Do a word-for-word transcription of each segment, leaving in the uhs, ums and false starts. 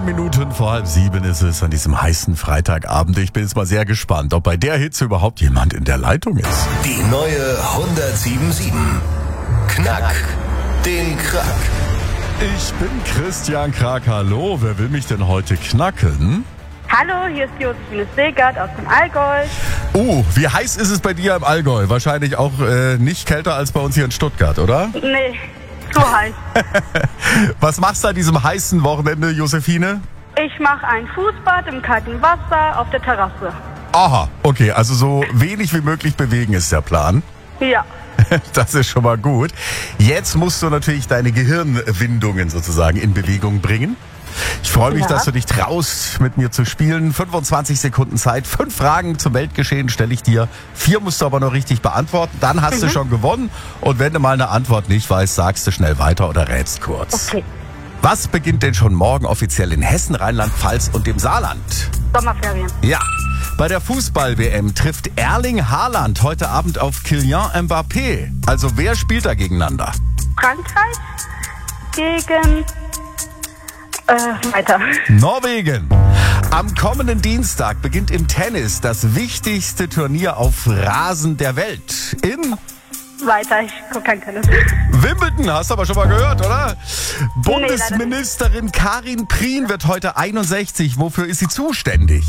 Neun Minuten vor halb sieben ist es an diesem heißen Freitagabend. Ich bin jetzt mal sehr gespannt, ob bei der Hitze überhaupt jemand in der Leitung ist. Die neue hundertsieben Komma sieben. Knack den Krack. Ich bin Christian Krack. Hallo, wer will mich denn heute knacken? Hallo, hier ist Josephine Segert aus dem Allgäu. Oh, wie heiß ist es bei dir im Allgäu? Wahrscheinlich auch äh, nicht kälter als bei uns hier in Stuttgart, oder? Nee, zu heiß. Was machst du an diesem heißen Wochenende, Josephine? Ich mache ein Fußbad im kalten Wasser auf der Terrasse. Aha, okay, also so wenig wie möglich bewegen ist der Plan. Ja. Das ist schon mal gut. Jetzt musst du natürlich deine Gehirnwindungen sozusagen in Bewegung bringen. Ich freue mich, Ja. dass du dich traust, mit mir zu spielen. fünfundzwanzig Sekunden Zeit, fünf Fragen zum Weltgeschehen stelle ich dir. Vier musst du aber noch richtig beantworten. Dann hast du schon gewonnen. Und wenn du mal eine Antwort nicht weißt, sagst du schnell weiter oder rätst kurz. Okay. Was beginnt denn schon morgen offiziell in Hessen, Rheinland-Pfalz und dem Saarland? Sommerferien. Ja, bei der Fußball-W M trifft Erling Haaland heute Abend auf Kylian Mbappé. Also wer spielt da gegeneinander? Frankreich gegen... Äh, weiter. Norwegen. Am kommenden Dienstag beginnt im Tennis das wichtigste Turnier auf Rasen der Welt. In Weiter, ich gucke kein Tennis. Wimbledon, hast du aber schon mal gehört, oder? Nee, leider Bundesministerin Karin Prien wird heute einundsechzig. Wofür ist sie zuständig?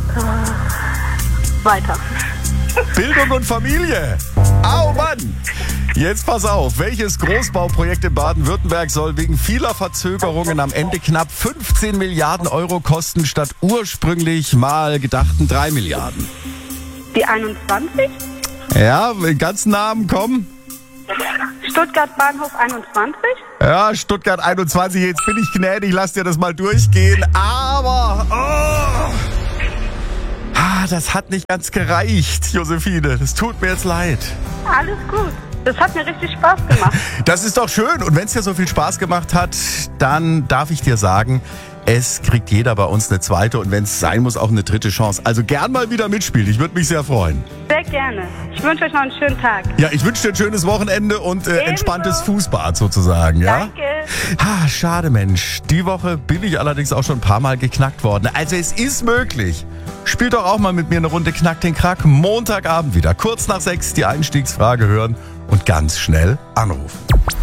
Weiter. Bildung und Familie. Au Mann! Jetzt pass auf, welches Großbauprojekt in Baden-Württemberg soll wegen vieler Verzögerungen am Ende knapp fünfzehn Milliarden Euro kosten, statt ursprünglich mal gedachten drei Milliarden? Die einundzwanzig? Ja, den ganzen Namen kommen. Stuttgart Bahnhof einundzwanzig? Ja, Stuttgart einundzwanzig, jetzt bin ich gnädig, lass dir das mal durchgehen, aber... Oh, ah, das hat nicht ganz gereicht, Josephine, das tut mir jetzt leid. Alles gut. Das hat mir richtig Spaß gemacht. Das ist doch schön. Und wenn es dir so viel Spaß gemacht hat, dann darf ich dir sagen, es kriegt jeder bei uns eine zweite und wenn es sein muss, auch eine dritte Chance. Also gern mal wieder mitspielen. Ich würde mich sehr freuen. Sehr gerne. Ich wünsche euch noch einen schönen Tag. Ja, ich wünsche dir ein schönes Wochenende und äh, entspanntes Fußbad sozusagen. Ja? Danke. Ah, schade, Mensch. Die Woche bin ich allerdings auch schon ein paar Mal geknackt worden. Also es ist möglich. Spielt doch auch mal mit mir eine Runde Knack den Krack. Montagabend wieder. Kurz nach sechs die Einstiegsfrage hören und ganz schnell anrufen.